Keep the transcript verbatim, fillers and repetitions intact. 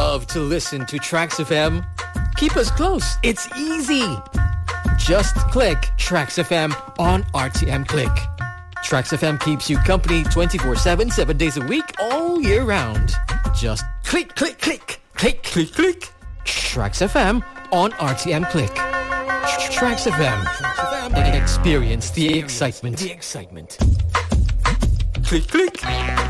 love to listen to Trax F M? Keep us close. It's easy. Just click Trax F M on R T M Click. Trax F M keeps you company twenty-four seven, seven days a week, all year round. Just click, click, click, click, click, click. Trax F M on R T M Click. Trax F M. Experience the excitement. The excitement. Click, click.